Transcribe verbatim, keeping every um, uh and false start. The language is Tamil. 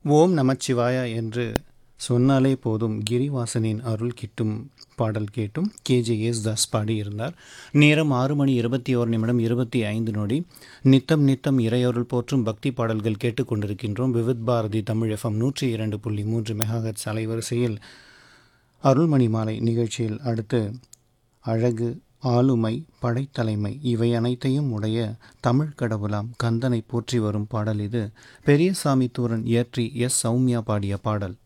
ஓம் நமச்சிவாயா என்று சொன்னாலே போதும் கிரிவாசனின் அருள் கிட்டும் பாடல் கேட்டும் கேஜே யேசுதாஸ் பாடியிருந்தார். நேரம் ஆறு மணி இருபத்தி ஓரு நிமிடம் இருபத்தி ஐந்து நொடி. நித்தம் நித்தம் இறையருள் போற்றும் பக்தி பாடல்கள் கேட்டுக்கொண்டிருக்கின்றோம். விவித் பாரதி தமிழ் எஃப்எம் நூற்றி இரண்டு புள்ளி மூன்று மெகாஹெர்ட்ஸ் அலைவரிசையில் அருள்மணி மாலை நிகழ்ச்சியில் அடுத்து அழகு, ஆளுமை, படைத்தலைமை இவை அனைத்தையும் உடைய தமிழ் கடவுளாம் கந்தனை போற்றி வரும் பாடல் இது. பெரியசாமி தூரன் இயற்றி எஸ் சௌமியா பாடிய பாடல்.